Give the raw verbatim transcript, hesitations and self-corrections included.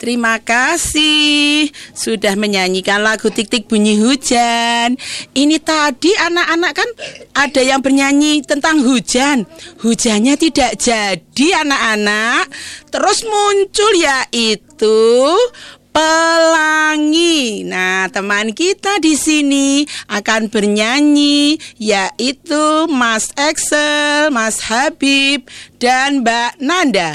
Terima kasih sudah menyanyikan lagu Tik-Tik Bunyi Hujan. Ini tadi anak-anak kan ada yang bernyanyi tentang hujan. Hujannya tidak jadi anak-anak. Terus muncul yaitu pelangi. Nah, teman kita di sini akan bernyanyi yaitu Mas Excel, Mas Habib, dan Mbak Nanda.